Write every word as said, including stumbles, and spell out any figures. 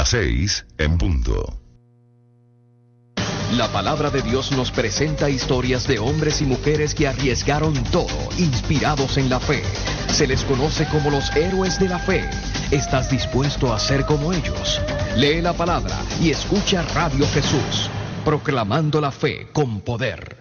Las seis en punto. La palabra de Dios nos presenta historias de hombres y mujeres que arriesgaron todo, inspirados en la fe. Se les conoce como los héroes de la fe. ¿Estás dispuesto a ser como ellos? Lee la palabra y escucha Radio Jesús, proclamando la fe con poder.